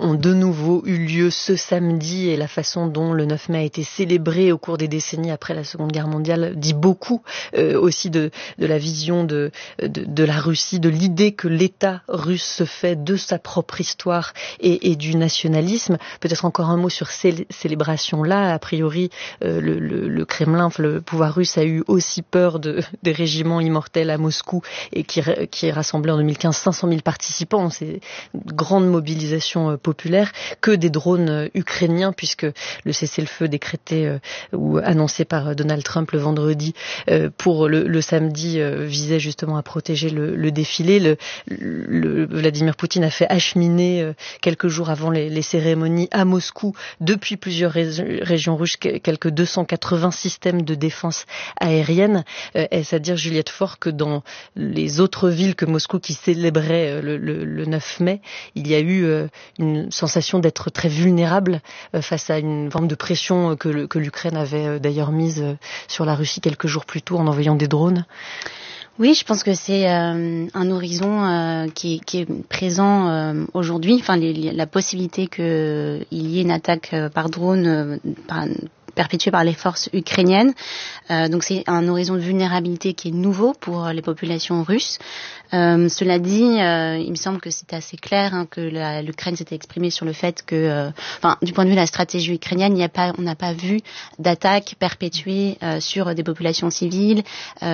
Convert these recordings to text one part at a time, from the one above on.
ont de nouveau eu lieu ce samedi, et la façon dont le 9 mai a été célébré au cours des décennies après la Seconde Guerre mondiale dit beaucoup aussi de la vision de la Russie, de l'idée que l'État russe se fait de sa propre histoire et du nationalisme. Peut-être encore un mot sur ces célébrations-là. A priori, le Kremlin, le pouvoir russe a eu aussi peur des régiments immortels à Moscou, et qui rassemblait en 2015 500 000 participants. C'est une grande mobilisation populaire, que des drones ukrainiens, puisque le cessez-le-feu décrété ou annoncé par Donald Trump le vendredi pour le samedi visait justement à protéger le défilé. Vladimir Poutine a fait acheminer quelques jours avant les cérémonies à Moscou, depuis plusieurs régions russes, quelques 280 systèmes de défense aérienne. Est-ce à dire, Juliette Faure, que dans les autres villes que Moscou qui célébraient le 9 mai, il y a eu une sensation d'être très vulnérable face à une forme de pression que l'Ukraine avait d'ailleurs mise sur la Russie quelques jours plus tôt en envoyant des drones? Oui, je pense que c'est un horizon qui est présent aujourd'hui. Enfin, la possibilité qu'il y ait une attaque par drone perpétuée par les forces ukrainiennes. Donc c'est un horizon de vulnérabilité qui est nouveau pour les populations russes. Cela dit, il me semble que c'est assez clair que l'Ukraine s'était exprimée sur le fait que, du point de vue de la stratégie ukrainienne, on n'a pas vu d'attaque perpétuée sur des populations civiles,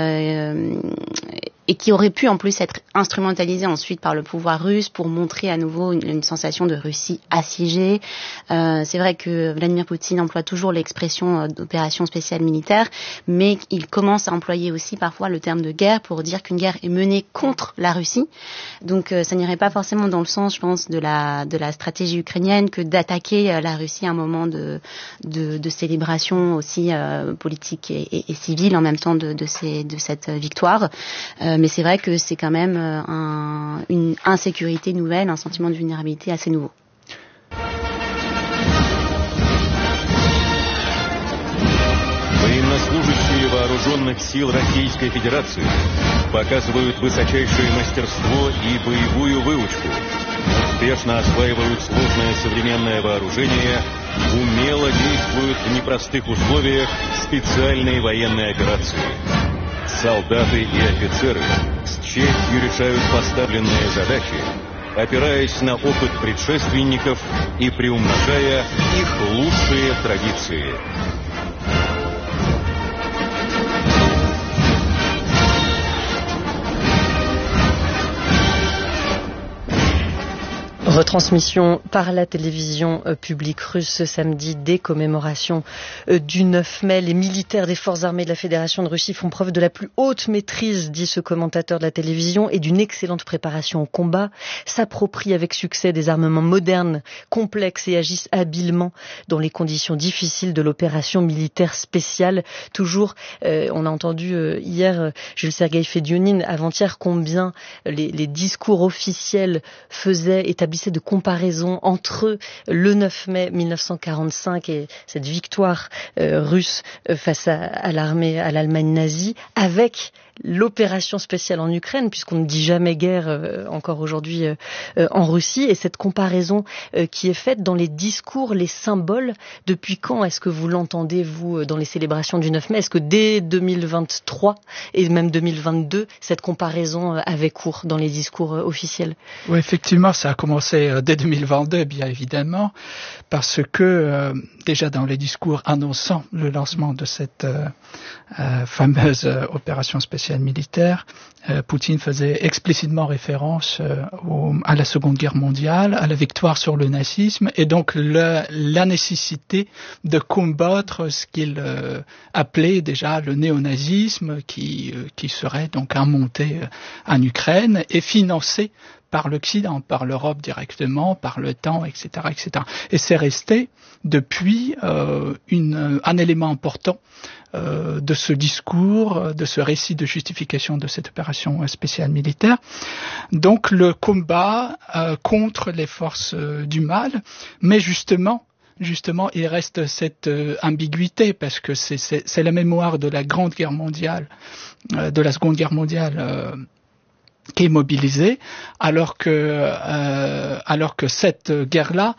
et qui aurait pu en plus être instrumentalisée ensuite par le pouvoir russe pour montrer à nouveau une sensation de Russie assiégée. C'est vrai que Vladimir Poutine emploie toujours l'expression d'opération spéciale militaire, mais il commence à employer aussi parfois le terme de guerre pour dire qu'une guerre est menée contre la Russie. Donc ça n'irait pas forcément dans le sens, je pense, de la stratégie ukrainienne que d'attaquer la Russie à un moment de célébration aussi politique et civile en même temps de cette victoire. Mais c'est vrai que c'est quand même une insécurité nouvelle, un sentiment de vulnérabilité assez nouveau. Военнослужащие вооруженных сил Российской Федерации показывают высочайшее мастерство и боевую выучку, успешно осваивают сложное современное вооружение, умело действуют в непростых условиях специальной военной операции. Солдаты и офицеры с честью решают поставленные задачи, опираясь на опыт предшественников и приумножая их лучшие традиции. Retransmission par la télévision publique russe ce samedi des commémorations du 9 mai. Les militaires des forces armées de la Fédération de Russie font preuve de la plus haute maîtrise, dit ce commentateur de la télévision, et d'une excellente préparation au combat, s'approprient avec succès des armements modernes, complexes et agissent habilement dans les conditions difficiles de l'opération militaire spéciale. Toujours, on a entendu hier Jules-Sergueï Fedionin, avant-hier, combien les discours officiels établissaient de comparaison entre le 9 mai 1945 et cette victoire russe face à l'armée, à l'Allemagne nazie, avec l'opération spéciale en Ukraine, puisqu'on ne dit jamais guerre encore aujourd'hui en Russie, et cette comparaison qui est faite dans les discours, les symboles. Depuis quand est-ce que vous l'entendez, vous, dans les célébrations du 9 mai? Est-ce que dès 2023 et même 2022, cette comparaison avait cours dans les discours officiels? Oui, effectivement, ça a commencé dès 2022, bien évidemment, parce que déjà dans les discours annonçant le lancement de cette fameuse opération spéciale militaire, Poutine faisait explicitement référence à la Seconde Guerre mondiale, à la victoire sur le nazisme, et donc la nécessité de combattre ce qu'il appelait déjà le néonazisme, qui serait donc un montée en Ukraine et financé par l'Occident, par l'Europe directement, par l'OTAN, etc., etc. Et c'est resté depuis un élément important de ce discours, de ce récit de justification de cette opération spéciale militaire. Donc le combat contre les forces du mal, mais justement, il reste cette ambiguïté, parce que c'est la mémoire de la Grande Guerre mondiale, de la Seconde Guerre mondiale, qui est mobilisée, alors que cette guerre-là